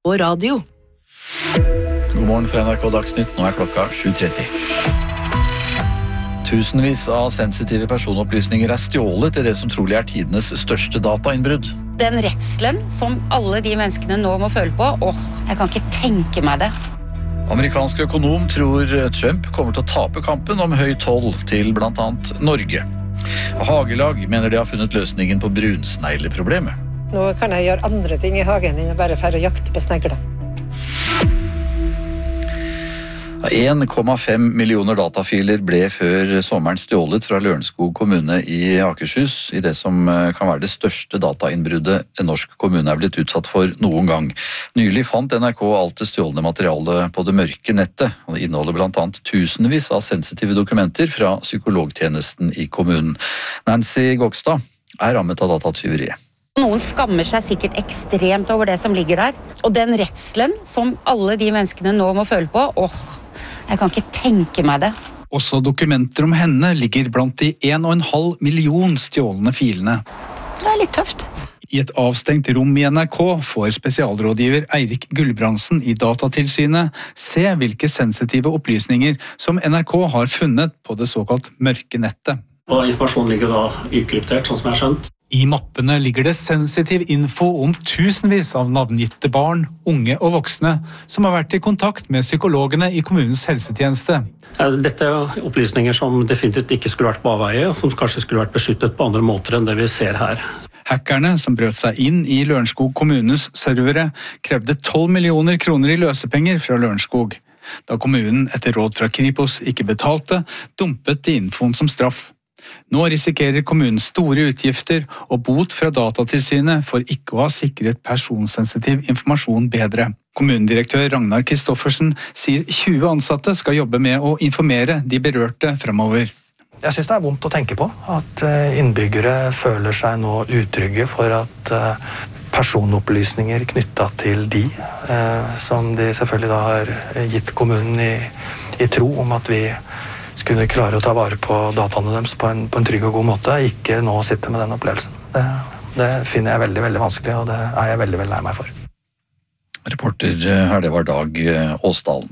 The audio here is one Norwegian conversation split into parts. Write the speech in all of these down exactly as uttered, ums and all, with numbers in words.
på radio. God morgen fra N R K Dagsnytt, nå er klokka sju tretti. Tusenvis av sensitive personopplysninger er stjålet i det som trolig er tidenes største datainnbrudd. Den redselen som alle de menneskene nå må føle på, åh, jeg kan ikke tenke meg det. Amerikansk økonom tror Trump kommer til å tape kampen om høy toll til blant annet Norge. Hagelag mener de har funnet løsningen på brunsnegleproblemet. Nå kan jeg gjøre andre ting i hagen enn bare for å jakte på snegler. en komma fem millioner datafiler ble før sommeren stjålet fra Lørenskog kommune i Akershus, i det som kan være det største datainnbruddet en norsk kommune er blitt utsatt for noen gang. Nylig fant N R K alt det stjålne materialet på det mørke nettet, og det inneholder blant annet tusenvis av sensitive dokumenter fra psykologtjenesten i kommunen. Nancy Gokstad er rammet av datatyveriet. Noen skammer seg sikkert ekstremt over det som ligger der, og den redselen som alle de menneskene nå må føle på, åh, jeg kan ikke tenke meg det. Også dokumenter om henne ligger blant de en og en halv million stjålne filene. Det er litt tøft. I et avstengt rom i N R K får spesialrådgiver Eirik Gulbrandsen i Datatilsynet se hvilke sensitive opplysninger som N R K har funnet på det såkalt mørke nettet. Og informasjonen ligger da ukryptert, sånn som jeg har skjønt. I mappene ligger det sensitiv info om tusenvis av navngitte barn, unge og voksne som har vært i kontakt med psykologene i kommunens helsetjeneste. Dette er opplysninger som definitivt ikke skulle vært på avveie, og som kanskje skulle vært beskyttet på andre måter enn det vi ser her. Hackerne som brøt seg inn i Lørenskog kommunes servere krevde tolv millioner kroner i løsepenger fra Lørenskog. Da kommunen etter råd fra Kripos ikke betalte, dumpet de infoen som straff. Nå risikerer kommunen store utgifter og bot fra Datatilsynet for ikke å ha sikret personsensitiv informasjon bedre. Kommunedirektør Ragnar Kristoffersen sier tjue ansatte skal jobbe med å informere de berørte fremover. Jeg synes det er vondt å tenke på at innbyggere føler seg nå utrygge for at personopplysninger knyttet til de, som de selvfølgelig da har gitt kommunen i, i tro om at vi skulle klare å ta vare på dataene deres på en, på en trygg og god måte, ikke nå sitte med den opplevelsen. Det, det finner jeg veldig, veldig vanskelig, og det er jeg veldig, veldig lei meg for. Reporter her, det var Dag Åsdalen.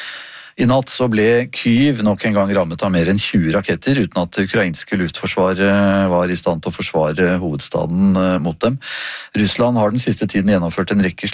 I natt så ble Kyiv nok en gang rammet av mer enn tjue raketter, uten at det ukrainske luftforsvaret var i stand til å forsvare hovedstaden mot dem. Russland har den siste tiden gjennomført en rekke